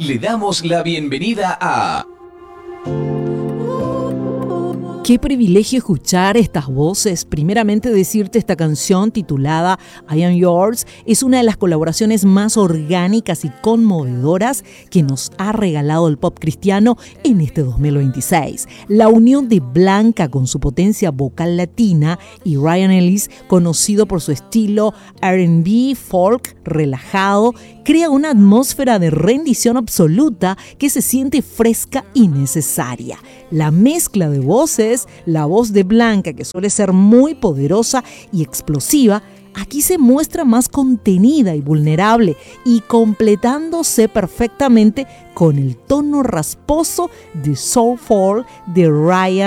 Le damos la bienvenida a... Qué privilegio escuchar estas voces. Primeramente decirte, esta canción titulada I Am Yours es una de las colaboraciones más orgánicas y conmovedoras que nos ha regalado el pop cristiano en este 2026. La unión de Blanca con su potencia vocal latina y Ryan Ellis, conocido por su estilo R&B folk relajado, crea una atmósfera de rendición absoluta que se siente fresca y necesaria. La mezcla de voces, la voz de Blanca, que suele ser muy poderosa y explosiva, aquí se muestra más contenida y vulnerable y completándose perfectamente con el tono rasposo de Soulful de Ryan